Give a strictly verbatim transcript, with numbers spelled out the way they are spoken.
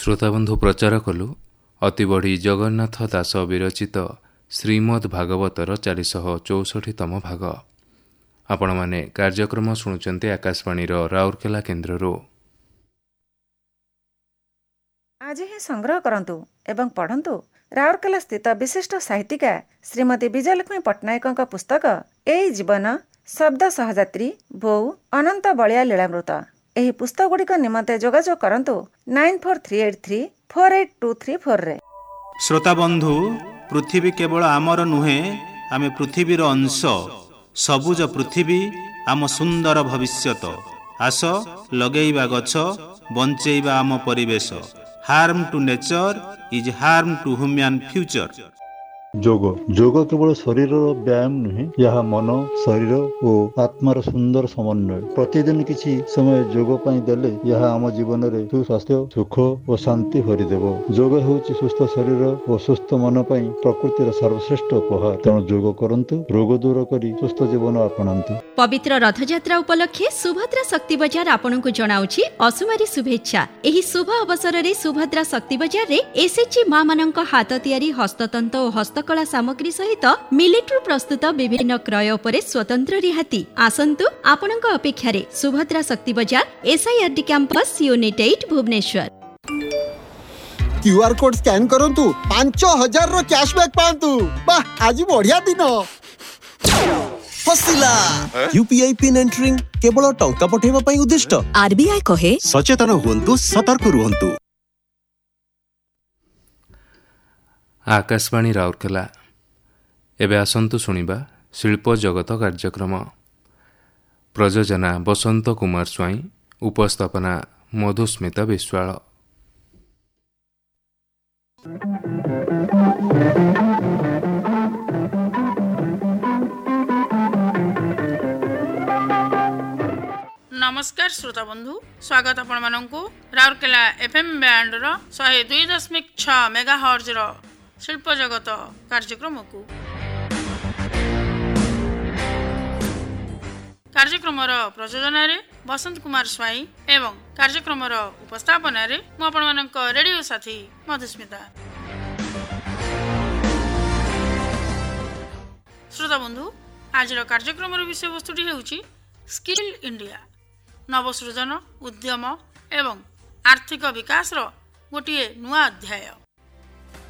ଶ୍ରୋତାବନ୍ଧୁ ପ୍ରଚାର କଲୁ ଅତିବଢ଼ି ଜଗନ୍ନାଥ ଦାସ ବିରଚିତ ଶ୍ରୀମଦ୍ ଭାଗବତର ଚାରିଶହ ଚଉଷଠିତମ ଭାଗ। ଆପଣମାନେ କାର୍ଯ୍ୟକ୍ରମ ଶୁଣୁଛନ୍ତି ଆକାଶବାଣୀର ରାଉରକେଲା କେନ୍ଦ୍ରରୁ। ଆଜି ହିଁ ସଂଗ୍ରହ କରନ୍ତୁ ଏବଂ ପଢ଼ନ୍ତୁ ରାଉରକେଲା ସ୍ଥିତ ବିଶିଷ୍ଟ ସାହିତ୍ୟିକା ଶ୍ରୀମତୀ ବିଜୟଲକ୍ଷ୍ମୀ ପଟ୍ଟନାୟକଙ୍କ ପୁସ୍ତକ ଏଇ ଜୀବନ ଶବ୍ଦ ସହଯାତ୍ରୀ ବୋଉ ଅନନ୍ତ ବଳିଆ ଲୀଳାମୃତ। ଏହି ପୁସ୍ତକଗୁଡ଼ିକ ନିମନ୍ତେ ଯୋଗାଯୋଗ କରନ୍ତୁ nine four three eight three four eight two three ଫୋର୍ରେ। ଶ୍ରୋତାବନ୍ଧୁ, ପୃଥିବୀ କେବଳ ଆମର ନୁହେଁ, ଆମେ ପୃଥିବୀର ଅଂଶ। ସବୁଜ ପୃଥିବୀ ଆମ ସୁନ୍ଦର ଭବିଷ୍ୟତ। ଆସ ଲଗେଇବା ଗଛ, ବଞ୍ଚେଇବା ଆମ ପରିବେଶ। Harm two nature is harm two human future. ଯୋଗ ଯୋଗ କେବଳ ଶରୀରର ବ୍ୟାୟାମ ନୁହେଁ, ଏହା ମନ, ଶରୀର ଓ ଆତ୍ମାର ସୁନ୍ଦର ସମନ୍ୱୟ। ପ୍ରତିଦିନ କିଛି ସମୟ ଯୋଗ ପାଇଁ ଦେଲେ ଏହା ଆମ ଜୀବନରେ ସୁସ୍ୱାସ୍ଥ୍ୟ, ସୁଖ ଓ ଶାନ୍ତି ଭରିଦେବ। ଯୋଗ ହେଉଛି ସୁସ୍ଥ ଶରୀର ଓ ସୁସ୍ଥ ମନ ପାଇଁ ପ୍ରକୃତିର ସର୍ବଶ୍ରେଷ୍ଠ ଉପହାର। ତେଣୁ ଯୋଗ କରନ୍ତୁ, ରୋଗ ଦୂର କରି ସୁସ୍ଥ ଜୀବନ ଆପଣାନ୍ତୁ। ପବିତ୍ର ରଥଯାତ୍ରା ଉପଲକ୍ଷେ ସୁଭଦ୍ରା ଶକ୍ତି ବଜାର ଆପଣଙ୍କୁ ଜଣାଉଛି ଅସୁମାରୀ ଶୁଭେଚ୍ଛା। ଏହି ଶୁଭ ଅବସରରେ ସୁଭଦ୍ରା ଶକ୍ତି ବଜାରରେ ଏସ୍ଏଚ୍ଜି ମା ମାନଙ୍କ ହାତ ତିଆରି ହସ୍ତତନ୍ତ ଓ ହସ୍ତକଳା ସାମଗ୍ରୀ ସହିତ ମିଲେଟ୍ରୁ ପ୍ରସ୍ତୁତ ବିଭିନ୍ନ କ୍ରୟ ଉପରେ ସ୍ୱତନ୍ତ୍ର ରିହାତି। ଆସନ୍ତୁ ଆପଣଙ୍କ ଅପେକ୍ଷାରେ ସୁଭଦ୍ରା ଶକ୍ତି ବଜାର, ଏସ୍ଆଇଆର୍ଡି campus, unit eight, Bhubaneswar. QR code scan କରନ୍ତୁ, ପାଞ୍ଚ ହଜାର ର କ୍ୟାଶବ୍ୟାକ୍ ପାଆନ୍ତୁ। ବାଃ, ଆଜି ବଢିଆ ଦିନ। ଫସିଲା। ୟୁପିଆଇ ପିନ୍ ଏଣ୍ଟରିଂ କେବଳ ଟଙ୍କା ପଠାଇବା ପାଇଁ ଉଦ୍ଦିଷ୍ଟ। ଆରବିଆଇ କହେ ସଚେତନ ହୁଅନ୍ତୁ, ସତର୍କ ରୁହନ୍ତୁ। ଆକାଶବାଣୀ ରାଉରକେଲା। ଏବେ ଆସନ୍ତୁ ଶୁଣିବା ଶିଳ୍ପ ଜଗତ କାର୍ଯ୍ୟକ୍ରମ। ପ୍ରଯୋଜନା ବସନ୍ତ କୁମାର ସ୍ୱାଇଁ, ଉପସ୍ଥାପନା ମଧୁସ୍ମିତା ବିଶ୍ୱାଳ। ନମସ୍କାର ଶ୍ରୋତାବନ୍ଧୁ, ସ୍ୱାଗତ ଆପଣମାନଙ୍କୁ ରାଉରକେଲା ଏଫ୍ଏମ୍ ବ୍ୟାଣ୍ଡର ଶହେ ଦୁଇ ଦଶମିକ ଛଅ ମେଗା ହର୍ଜର ଶିଳ୍ପ ଜଗତ କାର୍ଯ୍ୟକ୍ରମକୁ। କାର୍ଯ୍ୟକ୍ରମର ପ୍ରଯୋଜନାରେ ବସନ୍ତ କୁମାର ସ୍ୱାଇଁ ଏବଂ କାର୍ଯ୍ୟକ୍ରମର ଉପସ୍ଥାପନାରେ ମୁଁ ଆପଣମାନଙ୍କ ରେଡିଓ ସାଥୀ ମଧୁସ୍ମିତା। ଶ୍ରୋତାବନ୍ଧୁ, ଆଜିର କାର୍ଯ୍ୟକ୍ରମର ବିଷୟବସ୍ତୁଟି ହେଉଛି ସ୍କିଲ୍ ଇଣ୍ଡିଆ। ନବସୃଜନ, ଉଦ୍ୟମ ଏବଂ ଆର୍ଥିକ ବିକାଶର ଗୋଟିଏ ନୂଆ ଅଧ୍ୟାୟ।